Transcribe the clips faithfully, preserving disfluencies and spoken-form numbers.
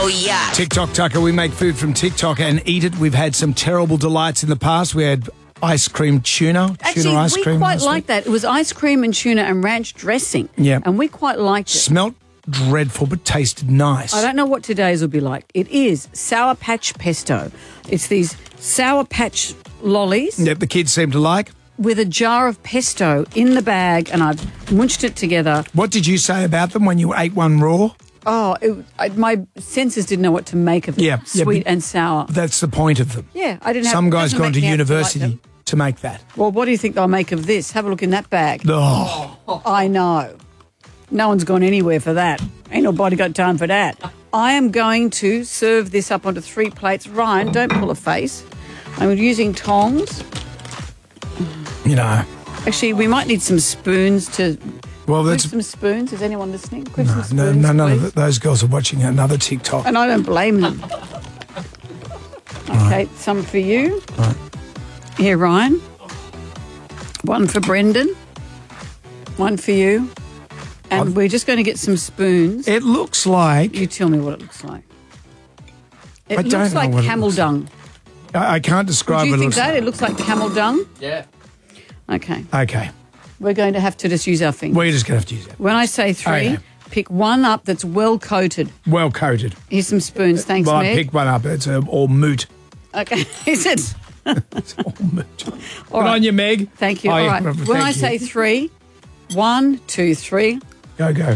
yuck. TikTok Tucker, we make food from TikTok and eat it. We've had some terrible delights in the past. We had ice cream tuna, Actually, tuna ice we cream. quite last liked week. that. It was ice cream and tuna and ranch dressing. Yeah. And we quite liked it. Smelt dreadful, but tasted nice. I don't know what today's will be like. It is Sour Patch Pesto. It's these Sour Patch lollies Yep, the kids seem to like. with a jar of pesto in the bag, and I've munched it together. What did you say about them when you ate one raw? Oh, it, I, my senses didn't know what to make of it. Yeah, yeah, Sweet but- and sour. That's the point of them. Yeah, I didn't have... Some guys doesn't gone make to me have university like them. to make that. Well, what do you think they'll make of this? Have a look in that bag. Oh, I know. No one's gone anywhere for that. Ain't nobody got time for that. I am going to serve this up onto three plates. Ryan, don't pull a face. I'm using tongs. you know. Actually, we might need some spoons to... Well, Grab that's some spoons. Is anyone listening? Grab some no, spoons, no, none please. of those girls are watching another TikTok. And I don't blame them. Okay, some for you. Right. Here, Ryan. One for Brendan. One for you. And I've- we're just going to get some spoons. It looks like You tell me what it looks like. It I looks don't know like what it camel looks dung. I, I can't describe Do you what it think looks that? like. It looks like camel dung? Yeah. Okay. Okay, We're going to have to just use our fingers. we're just going to have to use it. When I say three, Okay. pick one up that's well coated. Well coated. Here's some spoons. Thanks, Well, I Meg. picked one up. It's uh, all moot. Okay. Is it? It's all moot. Good right. on you, Meg. Thank you. Oh, All yeah, right. thank When I you. say three, one, two, three. Go, go.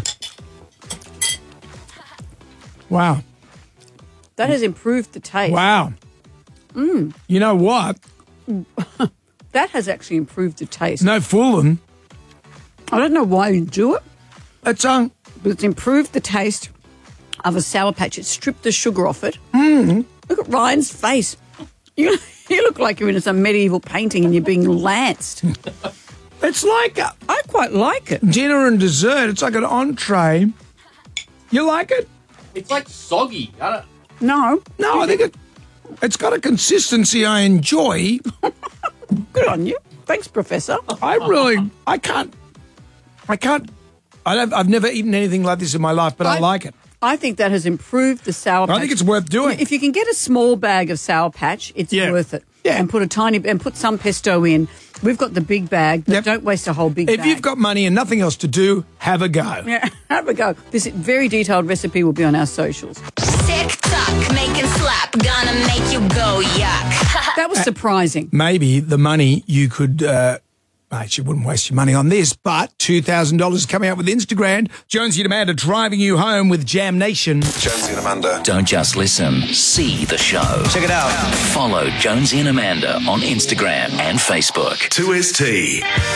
Wow. That has improved the taste. Wow. Mm. You know what? That has actually improved the taste. No fooling. I don't know why you do it, It's um, but it's improved the taste of a Sour Patch. It stripped the sugar off it. Mm. Look at Ryan's face. You, you look like you're in some medieval painting and you're being lanced. it's like a I quite like it. dinner and dessert. It's like an entree. You like it? It's like soggy. I don't. No. No, I think it, it's got a consistency I enjoy. Good on you. Thanks, Professor. I really, I can't, I can't, I don't, I've never eaten anything like this in my life, but I, I- like it. I think that has improved the Sour Patch. I think it's worth doing. If you can get a small bag of Sour Patch, it's Yeah. worth it. Yeah. And put a tiny and put some pesto in. We've got the big bag, but Yep. don't waste a whole big If bag. you've got money and nothing else to do, have a go. Yeah, have a go. This very detailed recipe will be on our socials. TikTok, making slap, gonna make you go yuck. That was surprising. Maybe the money you could, uh, mate, you wouldn't waste your money on this, but two thousand dollars coming out with Instagram. Jonesy and Amanda driving you home with Jam Nation. Jonesy and Amanda. Don't just listen, see the show. Check it out. Follow Jonesy and Amanda on Instagram and Facebook. two S T.